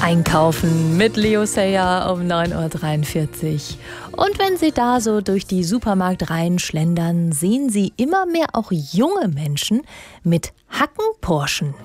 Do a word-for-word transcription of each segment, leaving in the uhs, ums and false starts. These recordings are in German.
Einkaufen mit Leo Sayer um neun Uhr dreiundvierzig. Und wenn Sie da so durch die Supermarktreihen schlendern, sehen Sie immer mehr auch junge Menschen mit Hacken-Porschen.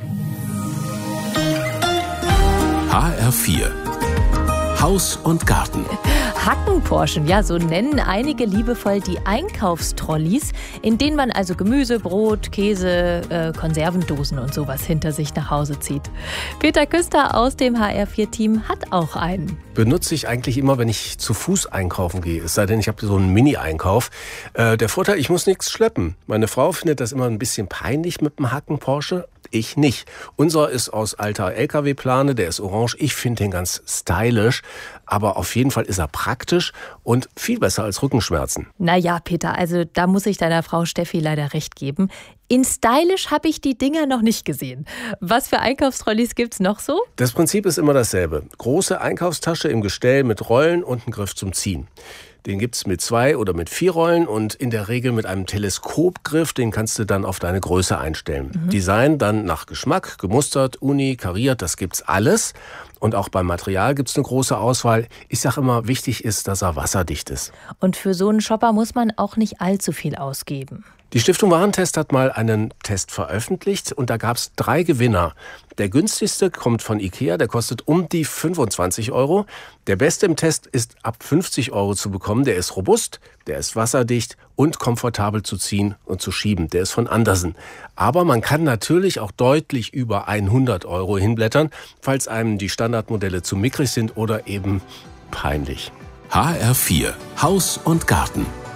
H R vier Haus und Garten. Hacken-Porschen, ja, so nennen einige liebevoll die Einkaufstrolleys, in denen man also Gemüse, Brot, Käse, äh, Konservendosen und sowas hinter sich nach Hause zieht. Peter Küster aus dem H R vier Team hat auch einen. Benutze ich eigentlich immer, wenn ich zu Fuß einkaufen gehe. Es sei denn, ich habe so einen Mini-Einkauf. Äh, der Vorteil, ich muss nichts schleppen. Meine Frau findet das immer ein bisschen peinlich mit dem Hacken-Porsche. Ich nicht. Unser ist aus alter L K W-Plane, der ist orange. Ich finde den ganz stylisch, aber auf jeden Fall ist er praktisch und viel besser als Rückenschmerzen. Naja, Peter, also da muss ich deiner Frau Steffi leider recht geben. In stylisch habe ich die Dinger noch nicht gesehen. Was für Einkaufstrolleys gibt's noch so? Das Prinzip ist immer dasselbe. Große Einkaufstasche im Gestell mit Rollen und einen Griff zum Ziehen. Den gibt's mit zwei oder mit vier Rollen und in der Regel mit einem Teleskopgriff, den kannst du dann auf deine Größe einstellen. Mhm. Design dann nach Geschmack, gemustert, uni, kariert, das gibt's alles. Und auch beim Material gibt's eine große Auswahl. Ich sage immer, wichtig ist, dass er wasserdicht ist. Und für so einen Shopper muss man auch nicht allzu viel ausgeben. Die Stiftung Warentest hat mal einen Test veröffentlicht und da gab es drei Gewinner. Der günstigste kommt von Ikea, der kostet um die fünfundzwanzig Euro. Der beste im Test ist ab fünfzig Euro zu bekommen. Der ist robust, der ist wasserdicht und komfortabel zu ziehen und zu schieben. Der ist von Andersen. Aber man kann natürlich auch deutlich über hundert Euro hinblättern, falls einem die Standardmodelle zu mickrig sind oder eben peinlich. H R vier Haus und Garten.